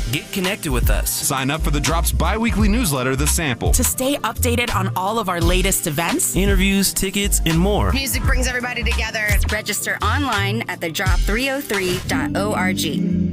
Get connected with us. Sign up for the Drop's bi-weekly newsletter, The Sample. To stay updated on all of our latest events, interviews, tickets, and more. Music brings everybody together. Register online at thedrop303.org.